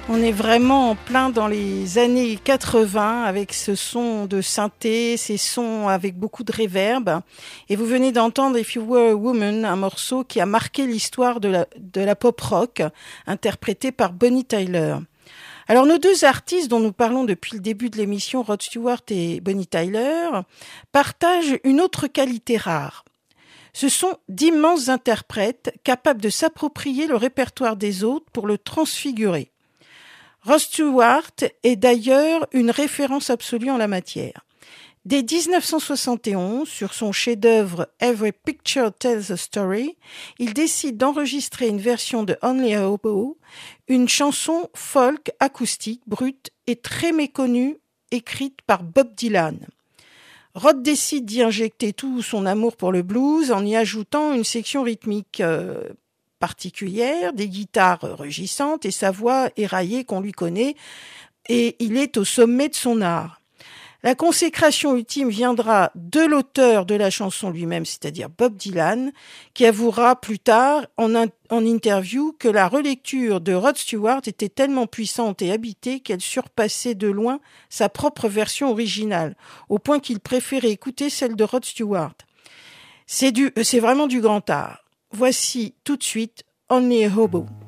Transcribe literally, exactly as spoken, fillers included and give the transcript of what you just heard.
On est vraiment en plein dans les années quatre-vingts avec ce son de synthé, ces sons avec beaucoup de reverb. Et vous venez d'entendre If You Were a Woman, un morceau qui a marqué l'histoire de la, de la pop rock, interprété par Bonnie Tyler. Alors nos deux artistes dont nous parlons depuis le début de l'émission, Rod Stewart et Bonnie Tyler, partagent une autre qualité rare. Ce sont d'immenses interprètes capables de s'approprier le répertoire des autres pour le transfigurer. Rod Stewart est d'ailleurs une référence absolue en la matière. Dès dix-neuf cent soixante et onze, sur son chef-d'œuvre Every Picture Tells a Story, il décide d'enregistrer une version de Only a Hobo, une chanson folk acoustique, brute et très méconnue, écrite par Bob Dylan. Rod décide d'y injecter tout son amour pour le blues en y ajoutant une section rythmique euh, particulière, des guitares rugissantes et sa voix éraillée qu'on lui connaît, et il est au sommet de son art. La consécration ultime viendra de l'auteur de la chanson lui-même, c'est-à-dire Bob Dylan, qui avouera plus tard en, un, en interview que la relecture de Rod Stewart était tellement puissante et habitée qu'elle surpassait de loin sa propre version originale, au point qu'il préférait écouter celle de Rod Stewart. C'est, du, c'est vraiment du grand art. Voici tout de suite Only a Hobo.